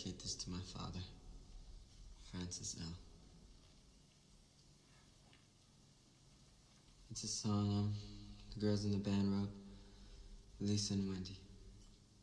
dedicate this to my father, Francis L. It's a song the girls in the band wrote, Lisa and Wendy.